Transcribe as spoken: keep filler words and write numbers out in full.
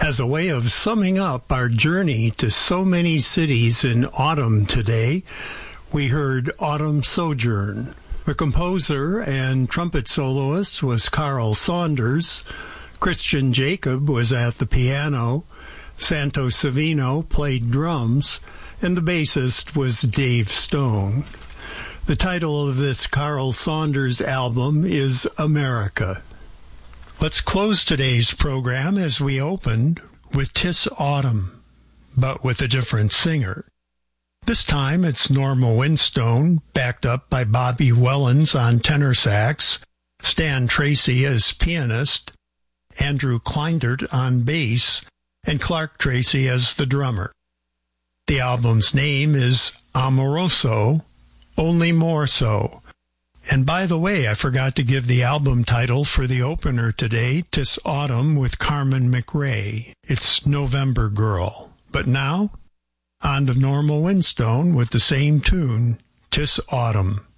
As a way of summing up our journey to so many cities in autumn today, we heard Autumn Sojourn. The composer and trumpet soloist was Carl Saunders. Christian Jacob was at the piano. Santo Savino played drums, and the bassist was Dave Stone. The title of this Carl Saunders album is America. Let's close today's program as we opened with 'Tis Autumn, but with a different singer. This time it's Norma Winstone, backed up by Bobby Wellens on tenor sax, Stan Tracy as pianist, Andrew Kleindert on bass, and Clark Tracy as the drummer. The album's name is Amoroso, Only More So. And by the way, I forgot to give the album title for the opener today, 'Tis Autumn with Carmen McRae. It's November Girl. But now, on to Norma Winstone with the same tune, 'Tis Autumn.